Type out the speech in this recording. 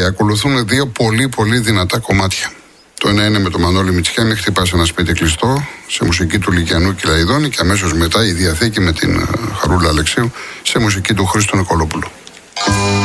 ακολουθούν δύο πολύ πολύ δυνατά κομμάτια. Το ένα είναι με τον Μανώλη Μητσιάνη, χτυπάς ένα σπίτι κλειστό, σε μουσική του Λυκιανού Κυλαϊδόνη, και αμέσως μετά η Διαθήκη με την Χαρούλα Αλεξίου σε μουσική του Χρήστου Νικολόπουλου.